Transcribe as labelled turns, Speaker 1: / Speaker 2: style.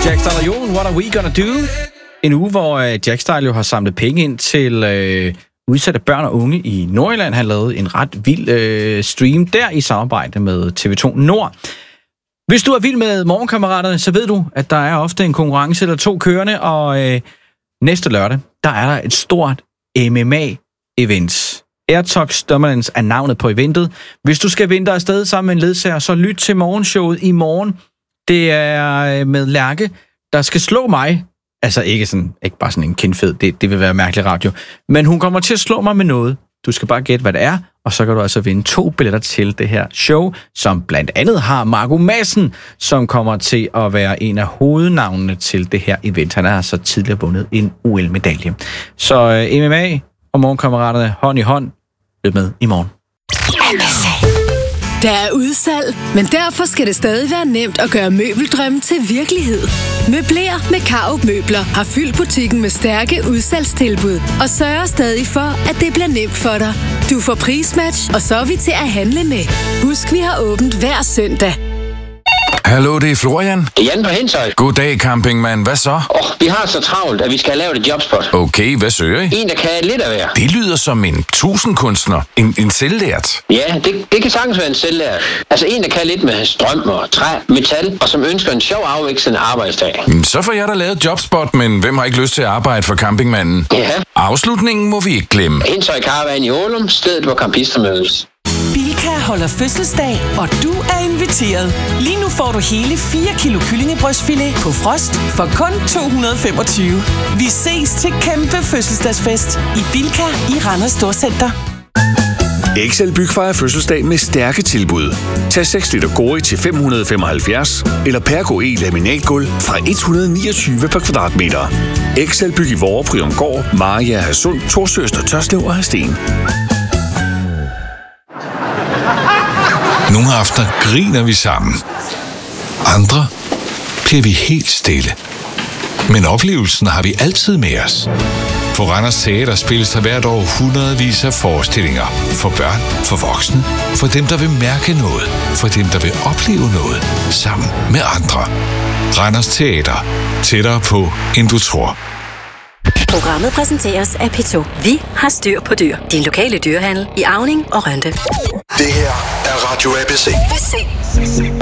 Speaker 1: Jack Style og Jon, What Are We Gonna Do? En uge, hvor Jack Style jo har samlet penge ind til udsatte børn og unge i Nordjylland. Han lavede en ret vild stream der i samarbejde med TV2 Nord. Hvis du er vild med Morgenkammeraterne, så ved du, at der er ofte en konkurrence eller to kørende, og næste lørdag, der er der et stort MMA-event. Airtox Dominance er navnet på eventet. Hvis du skal vinde dig afsted sammen med en ledsager, så lyt til morgenshowet i morgen. Det er med Lærke, der skal slå mig. Altså ikke bare sådan en kindfed, det vil være mærkelig radio. Men hun kommer til at slå mig med noget. Du skal bare gætte, hvad det er, og så kan du altså vinde 2 billetter til det her show, som blandt andet har Marco Madsen, som kommer til at være en af hovednavnene til det her event. Han har altså tidligere vundet en OL-medalje. Så MMA og Morgenkammeraterne hånd i hånd. Lyt med i morgen.
Speaker 2: Der er udsalg, men derfor skal det stadig være nemt at gøre møbeldrømme til virkelighed. Møbler med Karup Møbler har fyldt butikken med stærke udsalgstilbud og sørger stadig for, at det bliver nemt for dig. Du får prismatch, og så er vi til at handle med. Husk, vi har åbent hver søndag.
Speaker 3: Hallo, det er Florian.
Speaker 4: Det er Jan på Henshøj.
Speaker 3: Goddag, campingmand. Hvad så?
Speaker 4: Vi har så travlt, at vi skal have lavet et jobspot.
Speaker 3: Okay, hvad søger I?
Speaker 4: En, der kan lidt af hver.
Speaker 3: Det lyder som en 1000-kunstner. En selvlært.
Speaker 4: Ja, det kan sagtens være en selvlært. Altså en, der kan lidt med strøm og træ, metal, og som ønsker en sjov afvekslende arbejdsdag.
Speaker 3: Så får jeg da lavet jobspot, men hvem har ikke lyst til at arbejde for campingmanden?
Speaker 4: Ja.
Speaker 3: Afslutningen må vi ikke glemme.
Speaker 4: Henshøj Caravan i Ålum, stedet hvor campister mødes.
Speaker 5: Bilka holder fødselsdag, og du er inviteret. Lige nu får du hele 4 kilo kyllingebrystfilet på frost for kun 225. Vi ses til kæmpe fødselsdagsfest i Bilka i Randers Storcenter.
Speaker 6: Excel Byg fejrer fødselsdag med stærke tilbud. Tag 6 liter Gori til 575, eller Pergo E laminatgulv fra 129 per kvadratmeter. Excel Byg i Vorre, Priongård, Maria, Hadsund, Torsøst og Tørslev og Hadsten.
Speaker 7: Nogle aftener griner vi sammen. Andre bliver vi helt stille. Men oplevelsen har vi altid med os. På Randers Teater spilles der hvert år hundredvis af forestillinger. For børn, for voksne, for dem, der vil mærke noget. For dem, der vil opleve noget. Sammen med andre. Randers Teater. Tættere på, end du tror.
Speaker 8: Programmet præsenteres af P2. Vi har styr på dyr. Din lokale dyrehandel i Auning og Rønde.
Speaker 9: Det her er Radio ABC.